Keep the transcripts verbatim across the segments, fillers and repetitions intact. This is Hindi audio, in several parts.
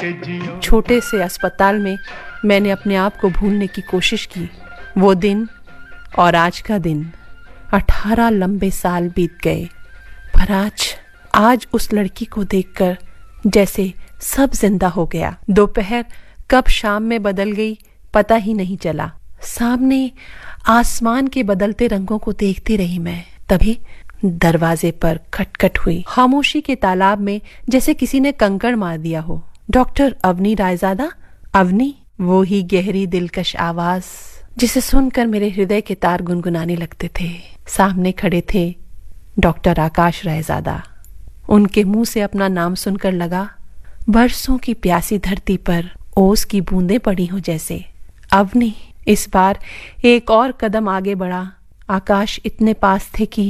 छोटे से अस्पताल में मैंने अपने आप को भूलने की कोशिश की। वो दिन और आज का दिन, अठारह लंबे साल बीत गए। पर आज आज उस लड़की को देखकर जैसे सब जिंदा हो गया। दोपहर कब शाम में बदल गई पता ही नहीं चला। सामने आसमान के बदलते रंगों को देखती रही मैं। तभी दरवाजे पर खटखट हुई। खामोशी के तालाब में जैसे किसी ने कंकड़ मार दिया हो। डॉक्टर अवनी रायजादा? अवनी? वो ही गहरी दिलकश आवाज जिसे सुनकर मेरे हृदय के तार गुनगुनाने लगते थे। सामने खड़े थे डॉक्टर आकाश रायजादा। उनके मुंह से अपना नाम सुनकर लगा बरसों की प्यासी धरती पर ओस की बूंदें पड़ी हो जैसे। अवनी इस बार एक और कदम आगे बढ़ा। आकाश इतने पास थे कि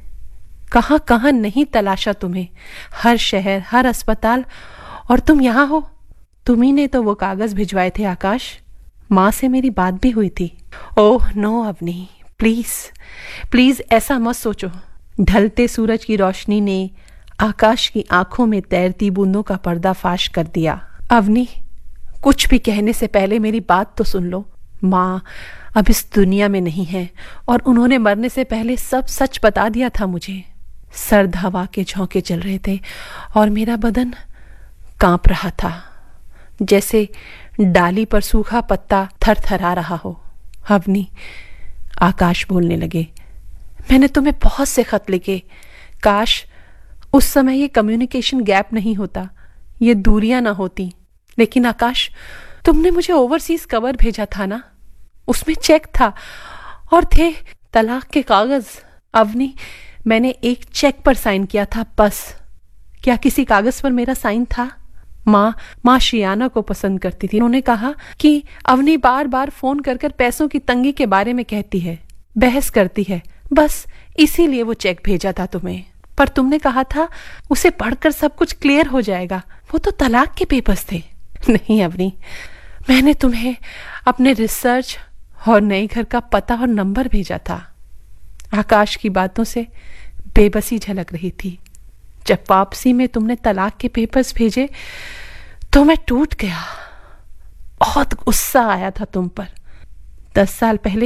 कहां कहां नहीं तलाशा तुम्हें। हर शहर, हर अस्पताल, और तुम यहां हो। तुम्ही ने तो वो कागज भिजवाए थे आकाश। माँ से मेरी बात भी हुई थी। Oh no Avani, please please ऐसा मत सोचो। ढलते सूरज की रोशनी ने आकाश की आंखों में तैरती बूंदों का पर्दाफाश कर दिया। अवनी, कुछ भी कहने से पहले मेरी बात तो सुन लो। माँ अब इस दुनिया में नहीं है और उन्होंने मरने से पहले सब सच बता दिया था मुझे। सर्द हवा के झोंके चल रहे थे और मेरा बदन कांप रहा था, जैसे डाली पर सूखा पत्ता थरथरा रहा हो। अवनी, आकाश बोलने लगे, मैंने तुम्हें बहुत से खत लिखे। काश उस समय ये कम्युनिकेशन गैप नहीं होता, ये दूरियां ना होती। लेकिन आकाश, तुमने मुझे ओवरसीज कवर भेजा था ना, उसमें चेक था और थे तलाक के कागज। अवनी, मैंने एक चेक पर साइन किया था बस। क्या किसी कागज पर मेरा साइन था? माँ माँ शियाना को पसंद करती थी। उन्होंने कहा कि अवनी बार बार फोन कर कर पैसों की तंगी के बारे में कहती है, बहस करती है, बस इसीलिए वो चेक भेजा था तुम्हें। पर तुमने कहा था उसे पढ़कर सब कुछ क्लियर हो जाएगा। वो तो तलाक के पेपर्स थे। नहीं अवनी, मैंने तुम्हें अपने रिसर्च और नए घर का पता और नंबर भेजा था। आकाश की बातों से बेबसी झलक रही थी। जब वापसी में तुमने तलाक के पेपर्स भेजे तो मैं टूट गया। बहुत गुस्सा आया था तुम पर। दस साल पहले